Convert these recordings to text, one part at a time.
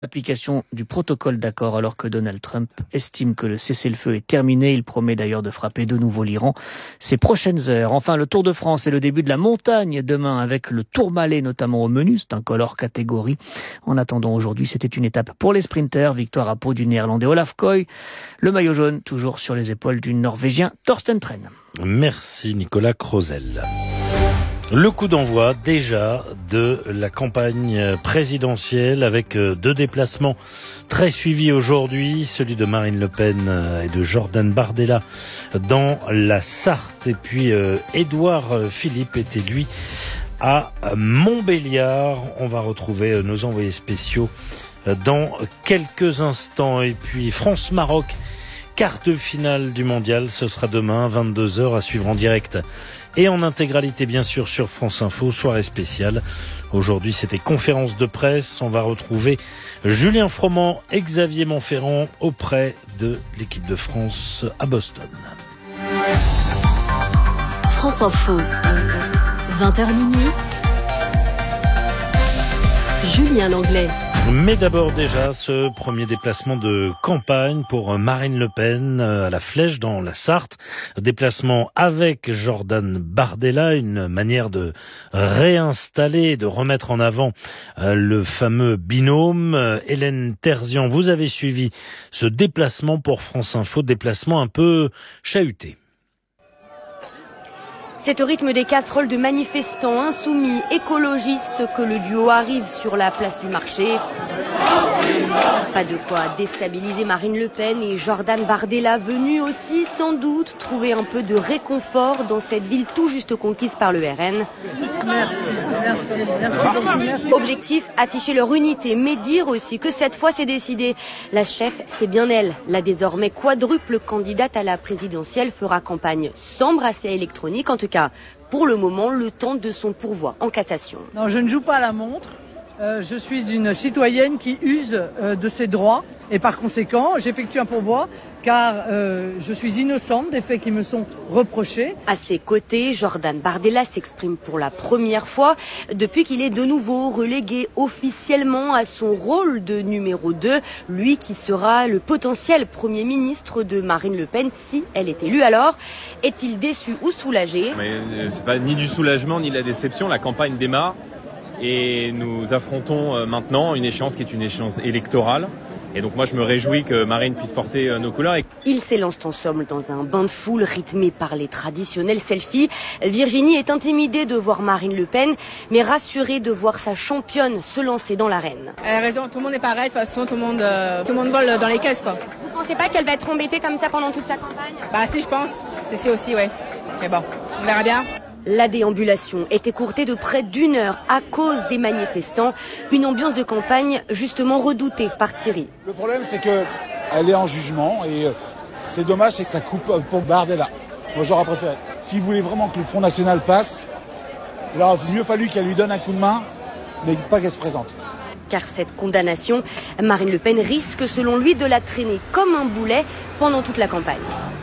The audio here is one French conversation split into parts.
L'application du protocole d'accord alors que Donald Trump estime que le cessez-le-feu est terminé. Il promet d'ailleurs de frapper de nouveau l'Iran ces prochaines heures. Enfin, le Tour de France et le début de la montagne demain avec le Tourmalet notamment au menu. C'est un col hors catégorie. En attendant aujourd'hui, c'était une étape pour les sprinters. Victoire à peau du Néerlandais Olaf Koy. Le maillot jaune toujours sur les épaules du Norvégien Thorsten Tren. Merci Nicolas Crozel. Le coup d'envoi déjà de la campagne présidentielle avec 2 déplacements très suivis aujourd'hui, celui de Marine Le Pen et de Jordan Bardella dans la Sarthe, et puis Édouard Philippe était lui à Montbéliard. On va retrouver nos envoyés spéciaux dans quelques instants. Et puis France-Maroc, quart de finale du mondial, ce sera demain 22h à suivre en direct et en intégralité bien sûr sur France Info, soirée spéciale. Aujourd'hui c'était conférence de presse, on va retrouver Julien Froment et Xavier Montferrand auprès de l'équipe de France à Boston. France Info, 20h minuit, Julien Langlais. Mais d'abord déjà ce premier déplacement de campagne pour Marine Le Pen à la Flèche dans la Sarthe. Déplacement avec Jordan Bardella, une manière de réinstaller, de remettre en avant le fameux binôme. Hélène Terzian, vous avez suivi ce déplacement pour France Info, déplacement un peu chahuté. C'est au rythme des casseroles de manifestants insoumis, écologistes, que le duo arrive sur la place du marché. Pas de quoi déstabiliser Marine Le Pen et Jordan Bardella, venus aussi sans doute trouver un peu de réconfort dans cette ville tout juste conquise par le RN. Merci. Objectif, afficher leur unité, mais dire aussi que cette fois c'est décidé. La chef, c'est bien elle. La désormais quadruple candidate à la présidentielle fera campagne sans bracelet électronique, en tout cas pour le moment, le temps de son pourvoi en cassation. Non, je ne joue pas à la montre. Je suis une citoyenne qui use de ses droits et par conséquent, j'effectue un pourvoi car je suis innocente des faits qui me sont reprochés. À ses côtés, Jordan Bardella s'exprime pour la première fois depuis qu'il est de nouveau relégué officiellement à son rôle de numéro 2, lui qui sera le potentiel Premier ministre de Marine Le Pen si elle est élue. Alors, est-il déçu ou soulagé ? Mais c'est pas ni du soulagement ni de la déception, la campagne démarre. Et nous affrontons maintenant une échéance qui est une échéance électorale. Et donc moi je me réjouis que Marine puisse porter nos couleurs. Ils s'élancent en somme dans un bain de foule rythmé par les traditionnels selfies. Virginie est intimidée de voir Marine Le Pen, mais rassurée de voir sa championne se lancer dans l'arène. Elle a raison, tout le monde est pareil, de toute façon tout le monde vole dans les caisses quoi. Vous pensez pas qu'elle va être embêtée comme ça pendant toute sa campagne ? Bah si je pense, c'est aussi ouais. Mais bon, on verra bien. La déambulation est écourtée de près d'1 heure à cause des manifestants. Une ambiance de campagne justement redoutée par Thierry. Le problème, c'est qu'elle est en jugement et c'est dommage, c'est que ça coupe pour Bardella. Moi, j'aurais préféré. S'il voulait vraiment que le Front National passe, il aurait mieux fallu qu'elle lui donne un coup de main, mais pas qu'elle se présente. Car cette condamnation, Marine Le Pen risque selon lui de la traîner comme un boulet pendant toute la campagne.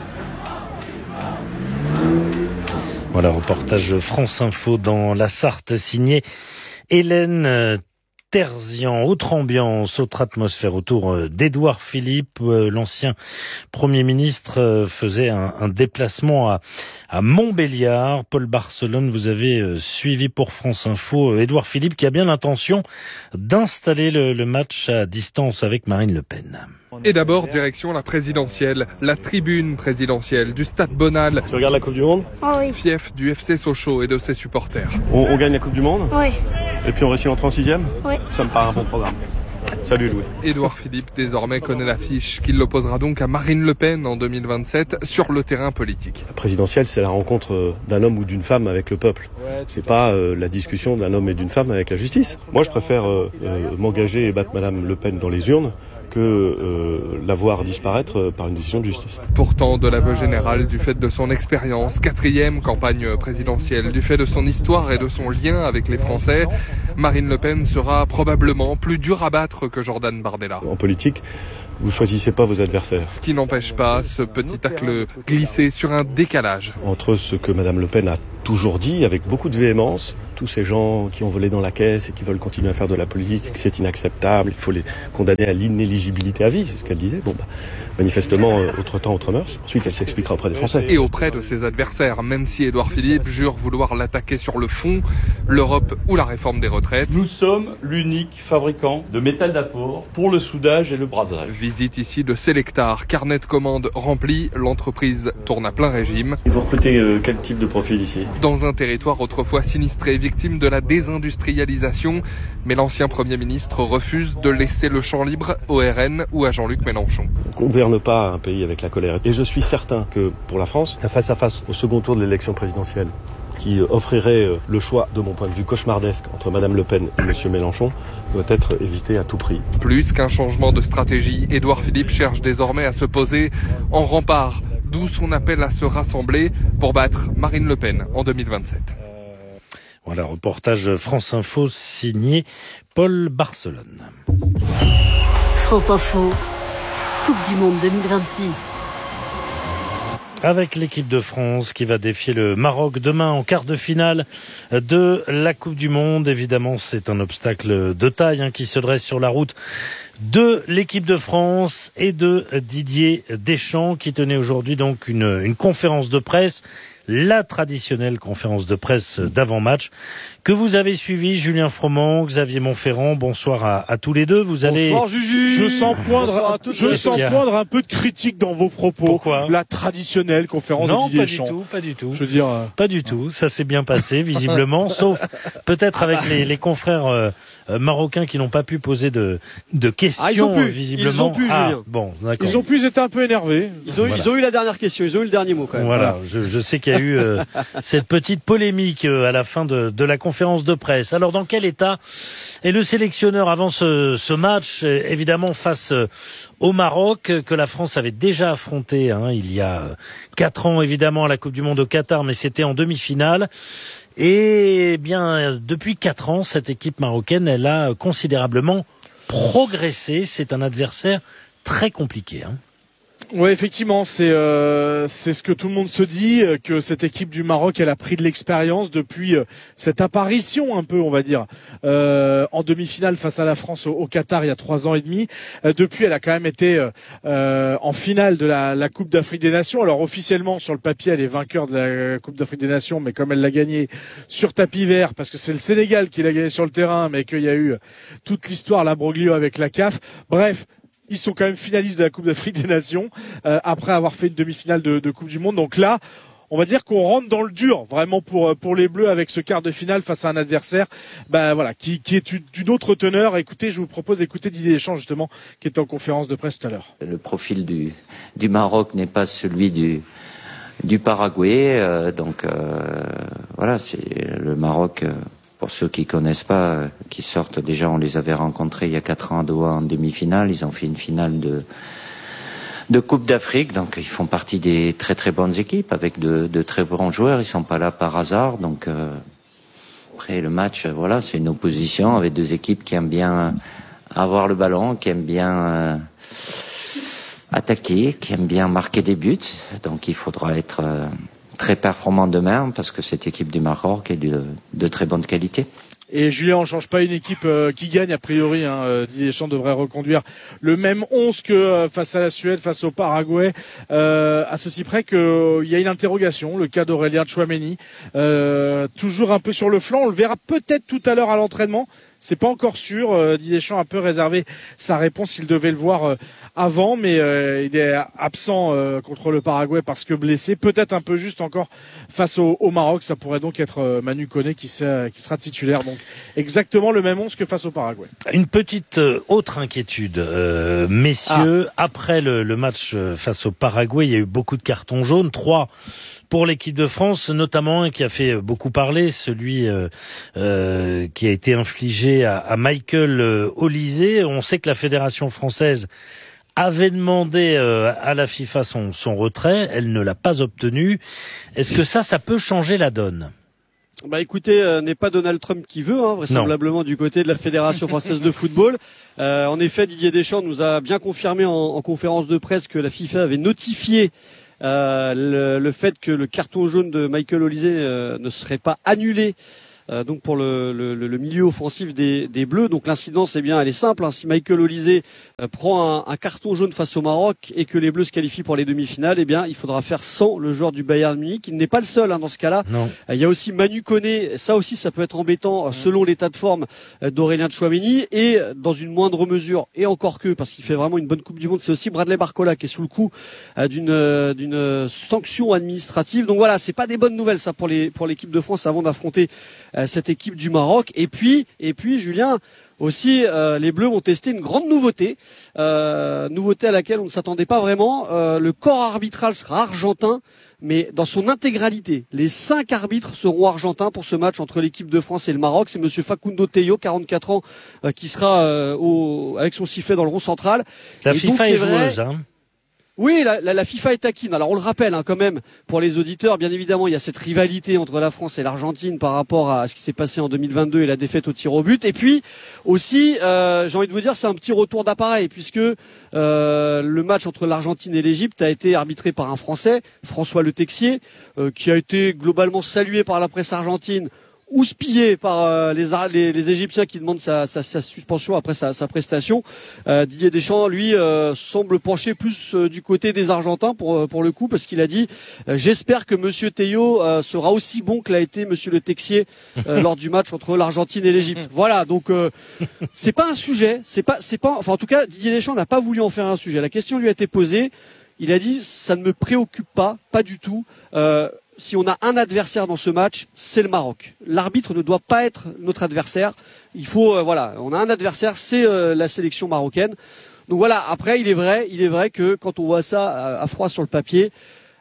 Voilà, reportage France Info dans la Sarthe, signé Hélène Terzian. Autre ambiance, autre atmosphère autour d'Édouard Philippe. L'ancien Premier ministre faisait un déplacement à Montbéliard. Paul Barcelone, vous avez suivi pour France Info Édouard Philippe qui a bien l'intention d'installer le match à distance avec Marine Le Pen. Et d'abord, direction la présidentielle, la tribune présidentielle du Stade Bonal. Tu regardes la Coupe du Monde ? Oh oui. Fief du FC Sochaux et de ses supporters. On gagne la Coupe du Monde ? Oui. Et puis on réussit en 36e ? Oui. Ça me paraît un bon programme. Salut Louis. Édouard Philippe désormais connaît l'affiche qui l'opposera donc à Marine Le Pen en 2027 sur le terrain politique. La présidentielle, c'est la rencontre d'un homme ou d'une femme avec le peuple. C'est pas la discussion d'un homme et d'une femme avec la justice. Moi, je préfère m'engager et battre Madame Le Pen dans les urnes que la voir disparaître par une décision de justice. Pourtant, de l'aveu général, du fait de son expérience, 4e campagne présidentielle, du fait de son histoire et de son lien avec les Français, Marine Le Pen sera probablement plus dure à battre que Jordan Bardella. En politique, vous choisissez pas vos adversaires. Ce qui n'empêche pas ce petit tacle glissé sur un décalage. Entre ce que Madame Le Pen a toujours dit avec beaucoup de véhémence, tous ces gens qui ont volé dans la caisse et qui veulent continuer à faire de la politique, c'est inacceptable, il faut les condamner à l'inéligibilité à vie, c'est ce qu'elle disait. Manifestement, autre temps, autre mœurs. Ensuite, elle s'expliquera auprès des Français. Et auprès de ses adversaires, même si Édouard Philippe jure vouloir l'attaquer sur le fond, l'Europe ou la réforme des retraites. Nous sommes l'unique fabricant de métal d'apport pour le soudage et le brasage. Visite ici de Selectar, carnet de commandes rempli, l'entreprise tourne à plein régime. Vous recrutez quel type de profil ici ? Dans un territoire autrefois sinistré, victime de la désindustrialisation, mais l'ancien Premier ministre refuse de laisser le champ libre au RN ou à Jean-Luc Mélenchon. On ne gouverne pas un pays avec la colère. Et je suis certain que pour la France, un face-à-face au second tour de l'élection présidentielle, qui offrirait le choix, de mon point de vue cauchemardesque, entre Madame Le Pen et Monsieur Mélenchon, doit être évité à tout prix. Plus qu'un changement de stratégie, Édouard Philippe cherche désormais à se poser en rempart, d'où son appel à se rassembler pour battre Marine Le Pen en 2027. Voilà, reportage France Info signé Paul Barcelone. France Info, Coupe du Monde 2026. Avec l'équipe de France qui va défier le Maroc demain en quart de finale de la Coupe du Monde. Évidemment, c'est un obstacle de taille qui se dresse sur la route de l'équipe de France et de Didier Deschamps qui tenait aujourd'hui donc une conférence de presse. La traditionnelle conférence de presse d'avant-match que vous avez suivi, Julien Froment, Xavier Montferrand. Bonsoir à tous les deux. Vous allez. Bonsoir Juju. Je sens poindre un peu de critique dans vos propos. Pourquoi ? La traditionnelle conférence de Didier Deschamps. Non, pas du tout. Je veux dire, pas du tout. Ça s'est bien passé visiblement, sauf peut-être avec les confrères marocains qui n'ont pas pu poser de questions visiblement. Ils ont pu, Julien. Bon, d'accord. Ils ont été un peu énervés. Ils ont eu la dernière question. Ils ont eu le dernier mot quand même. Voilà. Je sais qu'il y a eu cette petite polémique à la fin de la conférence de presse. Alors, dans quel état est le sélectionneur avant ce match, évidemment face au Maroc, que la France avait déjà affronté il y a 4 ans, évidemment, à la Coupe du Monde au Qatar, mais c'était en demi-finale. Et bien, depuis 4 ans, cette équipe marocaine, elle a considérablement progressé. C'est un adversaire très compliqué. Ouais, effectivement, c'est ce que tout le monde se dit, que cette équipe du Maroc, elle a pris de l'expérience depuis cette apparition un peu, on va dire, en demi-finale face à la France au Qatar il y a 3 ans et demi. Depuis, elle a quand même été en finale de la Coupe d'Afrique des Nations. Alors officiellement, sur le papier, elle est vainqueur de la Coupe d'Afrique des Nations, mais comme elle l'a gagnée sur tapis vert, parce que c'est le Sénégal qui l'a gagnée sur le terrain, mais qu'il y a eu toute l'histoire, l'imbroglio avec la CAF. Bref. Ils sont quand même finalistes de la Coupe d'Afrique des Nations après avoir fait une demi-finale de Coupe du Monde. Donc là, on va dire qu'on rentre dans le dur vraiment pour les Bleus avec ce quart de finale face à un adversaire qui est d'une autre teneur. Écoutez, je vous propose d'écouter Didier Deschamps justement qui était en conférence de presse tout à l'heure. Le profil du Maroc n'est pas celui du Paraguay. C'est le Maroc... Pour ceux qui connaissent pas, qui sortent déjà, on les avait rencontrés il y a 4 ans à Doha en demi-finale. Ils ont fait une finale de Coupe d'Afrique, donc ils font partie des très très bonnes équipes avec de très bons joueurs. Ils sont pas là par hasard, donc après le match, c'est une opposition avec 2 équipes qui aiment bien avoir le ballon, qui aiment bien attaquer, qui aiment bien marquer des buts. Donc il faudra être très performant demain parce que cette équipe du Maroc est de très bonne qualité. Et Julien, on change pas une équipe qui gagne a priori. Didier Deschamps devrait reconduire le même 11 que face à la Suède, face au Paraguay. À ceci près qu'il y a une interrogation, le cas d'Aurélien Tchouaméni, toujours un peu sur le flanc. On le verra peut-être tout à l'heure à l'entraînement. C'est pas encore sûr. Didier Deschamps a un peu réservé sa réponse. Il devait le voir avant, mais il est absent contre le Paraguay parce que blessé. Peut-être un peu juste encore face au Maroc. Ça pourrait donc être Manu Koné qui sera titulaire. Donc exactement le même 11 que face au Paraguay. Une petite autre inquiétude, messieurs. Après le match face au Paraguay, il y a eu beaucoup de cartons jaunes. 3 pour l'équipe de France, notamment un qui a fait beaucoup parler, celui qui a été infligé à Michael Olysée. On sait que la fédération française avait demandé à la FIFA son retrait. Elle ne l'a pas obtenu. Est-ce que ça peut changer la donne ? Écoutez, n'est pas Donald Trump qui veut, vraisemblablement du côté de la Fédération française de football. En effet, Didier Deschamps nous a bien confirmé en conférence de presse que la FIFA avait notifié le fait que le carton jaune de Michael Olise ne serait pas annulé. Donc pour le milieu offensif des Bleus. Donc l'incidence, elle est simple. Si Michael Olise prend un carton jaune face au Maroc et que les Bleus se qualifient pour les demi-finales, il faudra faire sans le joueur du Bayern Munich. Il n'est pas le seul dans ce cas-là. Il y a aussi Manu Koné. Ça aussi, ça peut être embêtant selon l'état de forme d'Aurélien Tchouaméni. Et dans une moindre mesure, et encore que, parce qu'il fait vraiment une bonne Coupe du Monde, c'est aussi Bradley Barcola qui est sous le coup d'une sanction administrative. Donc voilà, c'est pas des bonnes nouvelles ça pour l'équipe de France avant d'affronter cette équipe du Maroc. Et puis Julien, aussi les Bleus vont tester une grande nouveauté à laquelle on ne s'attendait pas vraiment. Le corps arbitral sera argentin, mais dans son intégralité. Les 5 arbitres seront argentins pour ce match entre l'équipe de France et le Maroc. C'est monsieur Facundo Tello, 44 ans, qui sera avec son sifflet dans le rond central. La FIFA est joueuse, Oui, la FIFA est taquine. Alors on le rappelle quand même pour les auditeurs, bien évidemment, il y a cette rivalité entre la France et l'Argentine par rapport à ce qui s'est passé en 2022 et la défaite au tir au but. Et puis aussi, j'ai envie de vous dire, c'est un petit retour d'appareil puisque le match entre l'Argentine et l'Égypte a été arbitré par un Français, François Le Texier, qui a été globalement salué par la presse argentine, houspillé par les Égyptiens qui demandent sa suspension après sa prestation. Didier Deschamps, lui, semble pencher plus du côté des Argentins pour le coup, parce qu'il a dit j'espère que monsieur Tello sera aussi bon que l'a été monsieur Le Texier lors du match entre l'Argentine et l'Égypte. Voilà, donc c'est pas un sujet, c'est pas enfin en tout cas Didier Deschamps n'a pas voulu en faire un sujet. La question lui a été posée, il a dit ça ne me préoccupe pas du tout. Si on a un adversaire dans ce match, c'est le Maroc. L'arbitre ne doit pas être notre adversaire. Il faut, on a un adversaire, c'est la sélection marocaine. Donc voilà. Après, il est vrai que quand on voit ça à froid sur le papier,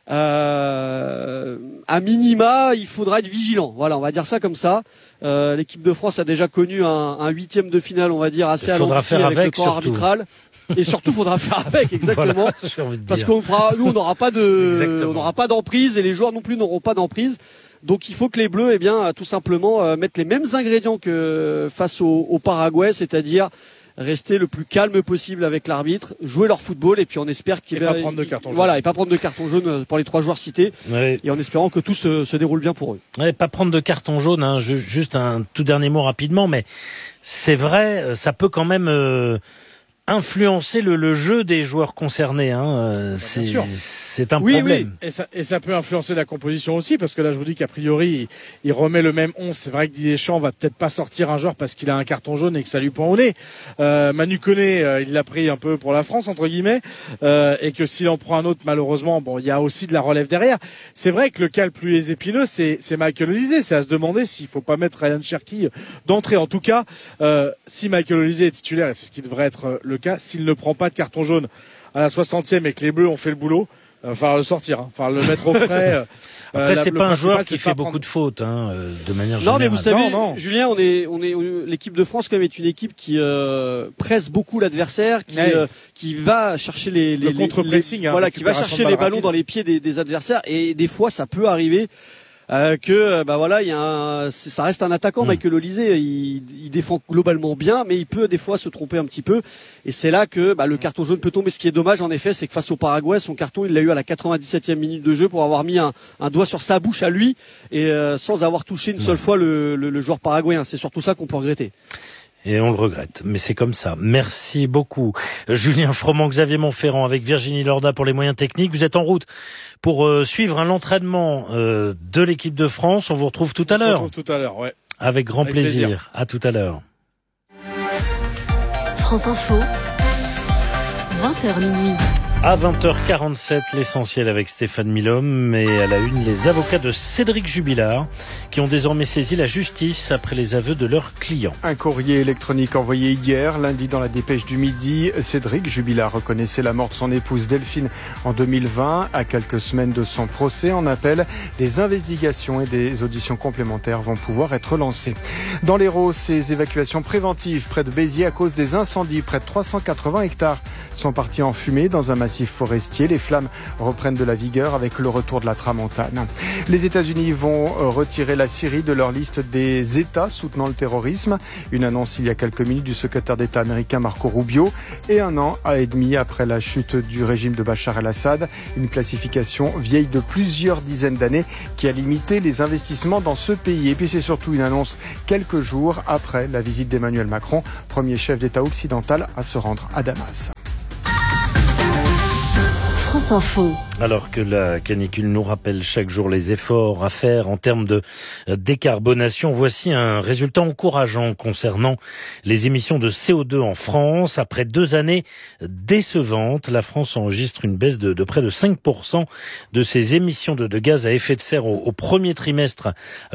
à minima, il faudra être vigilant. Voilà, on va dire ça comme ça. L'équipe de France a déjà connu un huitième de finale, on va dire assez alourdi avec le corps arbitral. Et surtout, faudra faire avec, exactement. Voilà, parce qu'on on n'aura pas d'emprise et les joueurs non plus n'auront pas d'emprise. Donc, il faut que les Bleus, tout simplement, mettent les mêmes ingrédients que face au Paraguay, c'est-à-dire rester le plus calme possible avec l'arbitre, jouer leur football et puis on espère qu'il pas prendre de carton jaune. Voilà, et pas prendre de carton jaune pour les 3 joueurs cités. Ouais. Et en espérant que tout se déroule bien pour eux. Ouais, pas prendre de carton jaune, juste un tout dernier mot rapidement, mais c'est vrai, ça peut quand même influencer le jeu des joueurs concernés. C'est un problème. Oui. Et ça peut influencer la composition aussi, parce que là, je vous dis qu'a priori, il remet le même 11. C'est vrai que Didier Deschamps va peut-être pas sortir un joueur parce qu'il a un carton jaune et que ça lui pend au nez. Manu Koné, il l'a pris un peu pour la France, entre guillemets, et que s'il en prend un autre, malheureusement, il y a aussi de la relève derrière. C'est vrai que le cas le plus épineux, c'est Michael Olise. C'est à se demander s'il faut pas mettre Ryan Cherki d'entrée. En tout cas, si Michael Olise est titulaire, et c'est ce qui devrait être le cas, s'il ne prend pas de carton jaune à la 60e et que les Bleus ont fait le boulot, le sortir, le mettre au frais. Après, c'est pas un joueur qui fait beaucoup de fautes, de manière générale. Non, mais vous savez, Julien, l'équipe de France quand même est une équipe qui presse beaucoup l'adversaire, qui va chercher le contre-pressing, qui va chercher les ballons dans les pieds des adversaires, et des fois ça peut arriver. Ça reste un attaquant, Michael Olise, il défend globalement bien, mais il peut des fois se tromper un petit peu, et c'est là que le carton jaune peut tomber. Ce qui est dommage en effet, c'est que face au Paraguay, son carton il l'a eu à la 97e minute de jeu pour avoir mis un doigt sur sa bouche à lui, et sans avoir touché une seule fois le joueur paraguayen. C'est surtout ça qu'on peut regretter. Et on le regrette, mais c'est comme ça. Merci beaucoup. Julien Froment, Xavier Montferrand avec Virginie Lorda pour les moyens techniques. Vous êtes en route pour suivre l'entraînement de l'équipe de France. On vous retrouve tout à l'heure. Ouais. Avec grand plaisir. À tout à l'heure. France Info, 20h minuit. À 20h47, l'essentiel avec Stéphane Milhomme, et à la une, les avocats de Cédric Jubilard qui ont désormais saisi la justice après les aveux de leurs clients. Un courrier électronique envoyé hier, lundi dans la dépêche du midi, Cédric Jubilard reconnaissait la mort de son épouse Delphine en 2020. À quelques semaines de son procès en appel, des investigations et des auditions complémentaires vont pouvoir être lancées. Dans l'Hérault, ces évacuations préventives près de Béziers à cause des incendies, près de 380 hectares sont partis en fumée dans un massif forestier. Les flammes reprennent de la vigueur avec le retour de la tramontane. Les États-Unis vont retirer la Syrie de leur liste des États soutenant le terrorisme. Une annonce il y a quelques minutes du secrétaire d'État américain Marco Rubio. Et un an et demi après la chute du régime de Bachar el-Assad, une classification vieille de plusieurs dizaines d'années qui a limité les investissements dans ce pays. Et puis c'est surtout une annonce quelques jours après la visite d'Emmanuel Macron, premier chef d'État occidental à se rendre à Damas. France Info. Alors que la canicule nous rappelle chaque jour les efforts à faire en termes de décarbonation, voici un résultat encourageant concernant les émissions de CO2 en France. Après 2 années décevantes, la France enregistre une baisse de près de 5% de ses émissions de gaz à effet de serre au premier trimestre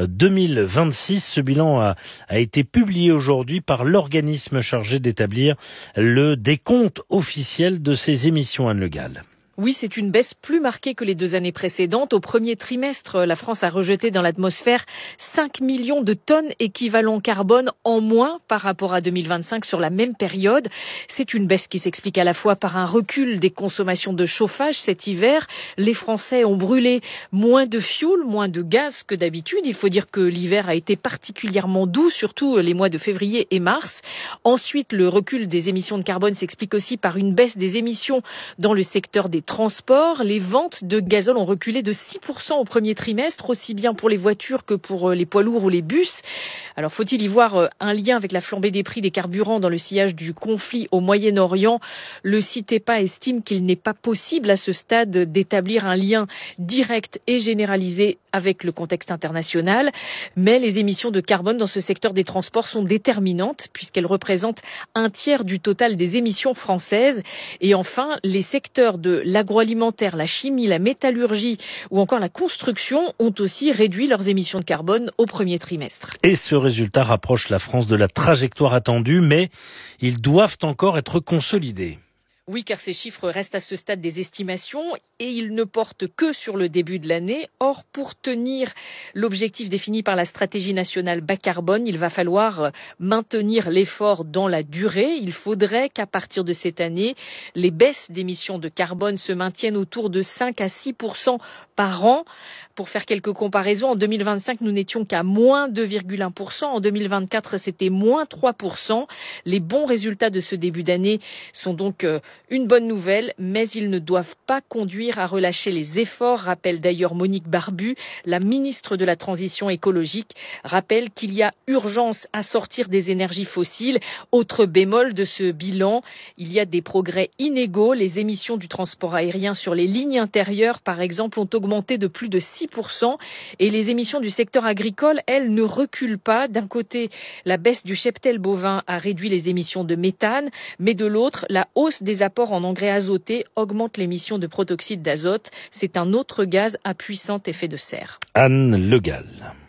2026. Ce bilan a été publié aujourd'hui par l'organisme chargé d'établir le décompte officiel de ces émissions, Anne Le Gall. Oui, c'est une baisse plus marquée que les 2 années précédentes. Au premier trimestre, la France a rejeté dans l'atmosphère 5 millions de tonnes équivalent carbone en moins par rapport à 2025 sur la même période. C'est une baisse qui s'explique à la fois par un recul des consommations de chauffage cet hiver. Les Français ont brûlé moins de fioul, moins de gaz que d'habitude. Il faut dire que l'hiver a été particulièrement doux, surtout les mois de février et mars. Ensuite, le recul des émissions de carbone s'explique aussi par une baisse des émissions dans le secteur des transports. Les ventes de gazole ont reculé de 6% au premier trimestre, aussi bien pour les voitures que pour les poids lourds ou les bus. Alors, faut-il y voir un lien avec la flambée des prix des carburants dans le sillage du conflit au Moyen-Orient? Le CITEPA estime qu'il n'est pas possible à ce stade d'établir un lien direct et généralisé avec le contexte international. Mais les émissions de carbone dans ce secteur des transports sont déterminantes puisqu'elles représentent 1/3 du total des émissions françaises. Et enfin, les secteurs de l'agroalimentaire, la chimie, la métallurgie ou encore la construction ont aussi réduit leurs émissions de carbone au premier trimestre. Et ce résultat rapproche la France de la trajectoire attendue, mais ils doivent encore être consolidés. Oui, car ces chiffres restent à ce stade des estimations et ils ne portent que sur le début de l'année. Or, pour tenir l'objectif défini par la stratégie nationale bas carbone, il va falloir maintenir l'effort dans la durée. Il faudrait qu'à partir de cette année, les baisses d'émissions de carbone se maintiennent autour de 5 à 6% par an. Pour faire quelques comparaisons, en 2025, nous n'étions qu'à moins 2,1%. En 2024, c'était moins 3%. Les bons résultats de ce début d'année sont donc une bonne nouvelle, mais ils ne doivent pas conduire à relâcher les efforts, rappelle d'ailleurs Monique Barbu, la ministre de la Transition écologique, rappelle qu'il y a urgence à sortir des énergies fossiles. Autre bémol de ce bilan, il y a des progrès inégaux. Les émissions du transport aérien sur les lignes intérieures, par exemple, ont augmenté de plus de 6% et les émissions du secteur agricole, elles, ne reculent pas. D'un côté, la baisse du cheptel bovin a réduit les émissions de méthane, mais de l'autre, la hausse des apports en engrais azotés augmente l'émission de protoxyde d'azote. C'est un autre gaz à puissant effet de serre. Anne Le Gall.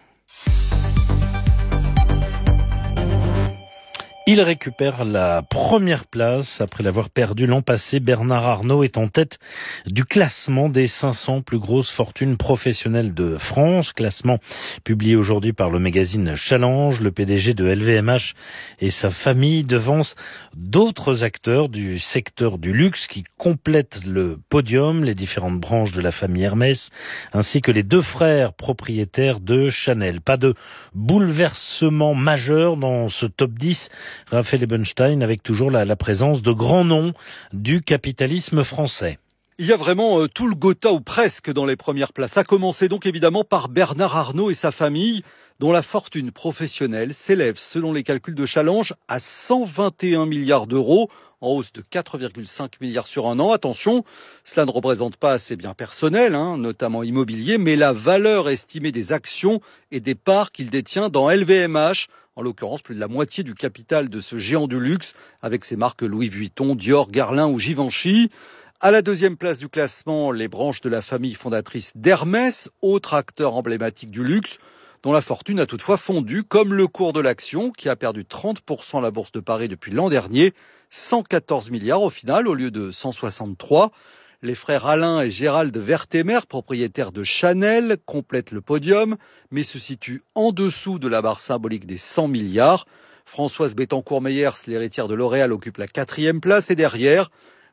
Il récupère la première place après l'avoir perdu l'an passé. Bernard Arnault est en tête du classement des 500 plus grosses fortunes professionnelles de France. Classement publié aujourd'hui par le magazine Challenge. Le PDG de LVMH et sa famille devancent d'autres acteurs du secteur du luxe qui complètent le podium, les différentes branches de la famille Hermès, ainsi que les 2 frères propriétaires de Chanel. Pas de bouleversement majeur dans ce top 10. Raphaël Ebenstein avec toujours la présence de grands noms du capitalisme français. Il y a vraiment tout le Gotha ou presque dans les premières places. À commencer donc évidemment par Bernard Arnault et sa famille, dont la fortune professionnelle s'élève selon les calculs de Challenge à 121 milliards d'euros, en hausse de 4,5 milliards sur un an. Attention, cela ne représente pas ses biens personnels, notamment immobiliers, mais la valeur estimée des actions et des parts qu'il détient dans LVMH, en l'occurrence plus de la moitié du capital de ce géant du luxe, avec ses marques Louis Vuitton, Dior, Guerlain ou Givenchy. À la 2e place du classement, les branches de la famille fondatrice d'Hermès, autre acteur emblématique du luxe, dont la fortune a toutefois fondu, comme le cours de l'action, qui a perdu 30% à la Bourse de Paris depuis l'an dernier, 114 milliards au final, au lieu de 163. Les frères Alain et Gérald Werthemer, propriétaires de Chanel, complètent le podium, mais se situent en dessous de la barre symbolique des 100 milliards. Françoise Bettencourt-Meyers, l'héritière de L'Oréal, occupe la 4e place et derrière,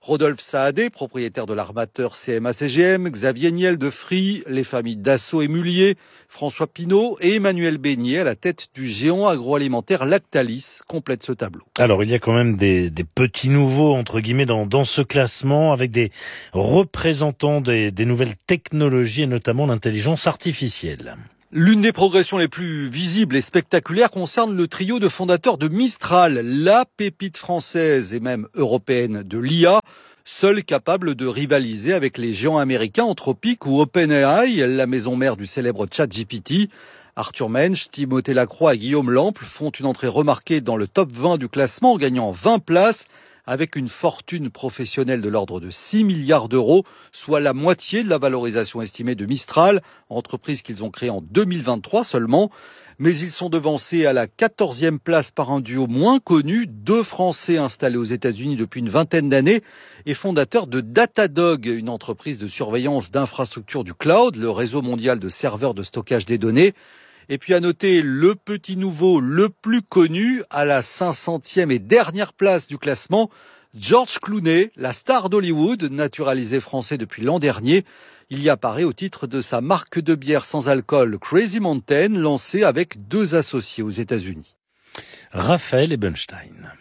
Rodolphe Saadé, propriétaire de l'armateur CMA-CGM, Xavier Niel de Free, les familles Dassault et Mullier, François Pinault et Emmanuel Beignet à la tête du géant agroalimentaire Lactalis complètent ce tableau. Alors il y a quand même des petits nouveaux entre guillemets dans ce classement avec des représentants des nouvelles technologies et notamment l'intelligence artificielle. L'une des progressions les plus visibles et spectaculaires concerne le trio de fondateurs de Mistral, la pépite française et même européenne de l'IA, seule capable de rivaliser avec les géants américains Anthropic ou OpenAI, la maison mère du célèbre ChatGPT. Arthur Mensch, Timothée Lacroix et Guillaume Lample font une entrée remarquée dans le top 20 du classement en gagnant 20 places. Avec une fortune professionnelle de l'ordre de 6 milliards d'euros, soit la moitié de la valorisation estimée de Mistral, entreprise qu'ils ont créée en 2023 seulement. Mais ils sont devancés à la 14e place par un duo moins connu, 2 Français installés aux États-Unis depuis une vingtaine d'années et fondateurs de Datadog, une entreprise de surveillance d'infrastructures du cloud, le réseau mondial de serveurs de stockage des données. Et puis à noter le petit nouveau le plus connu à la 500e et dernière place du classement, George Clooney, la star d'Hollywood, naturalisé français depuis l'an dernier. Il y apparaît au titre de sa marque de bière sans alcool Crazy Mountain, lancée avec 2 associés aux États-Unis. Raphaël Ebenstein.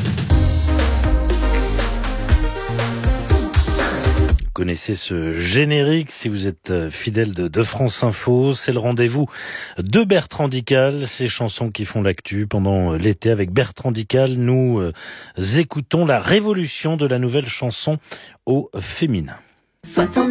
Vous connaissez ce générique si vous êtes fidèle de France Info. C'est le rendez-vous de Bertrand Dical, ces chansons qui font l'actu pendant l'été. Avec Bertrand Dical, nous écoutons la révolution de la nouvelle chanson au féminin.